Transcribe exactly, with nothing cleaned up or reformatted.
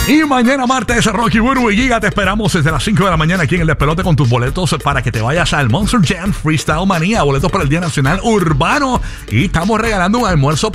Y mañana martes, Rocky, Burbu y Giga, te esperamos desde las cinco de la mañana aquí en el Despelote con tus boletos para que te vayas al Monster Jam Freestyle Manía, boletos para el Día Nacional Urbano. Y estamos regalando un almuerzo